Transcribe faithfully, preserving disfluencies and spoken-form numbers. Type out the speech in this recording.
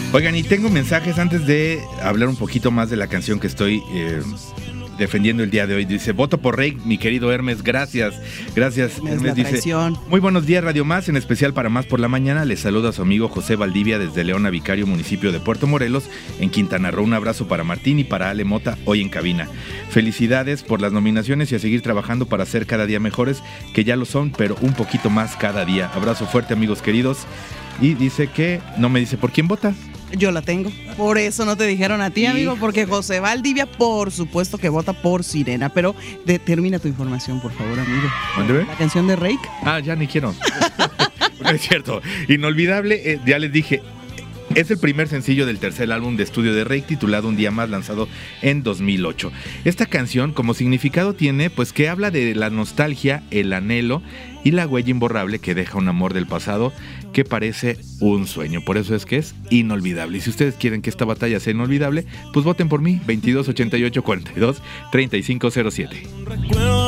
Oigan, y tengo mensajes antes de hablar un poquito más de la canción que estoy eh, defendiendo el día de hoy. Dice, voto por Rey, mi querido Hermes, gracias. Gracias, Es Hermes. la Dice, traición. muy buenos días, Radio Más, en especial para Más por la Mañana. Les saluda a su amigo José Valdivia desde Leona Vicario, municipio de Puerto Morelos, en Quintana Roo. Un abrazo para Martín y para Ale Mota, hoy en cabina. Felicidades por las nominaciones y a seguir trabajando para ser cada día mejores, que ya lo son, pero un poquito más cada día. Abrazo fuerte, amigos queridos. Y dice que, no me dice por quién vota. Yo la tengo. Por eso no te dijeron a ti, amigo, porque José Valdivia, por supuesto que vota por Sirena. Pero de, termina tu información, por favor, amigo. ¿Dónde ve? La canción de Rake. Ah, ya ni quiero. No es cierto. Inolvidable, eh, ya les dije. Es el primer sencillo del tercer álbum de estudio de Rake, titulado Un Día Más, lanzado en dos mil ocho. Esta canción, como significado, tiene pues que habla de la nostalgia, el anhelo y la huella imborrable que deja un amor del pasado que parece un sueño. Por eso es que es inolvidable. Y si ustedes quieren que esta batalla sea inolvidable, pues voten por mí, veintidós ochenta y ocho cuarenta y dos treinta y cinco cero siete.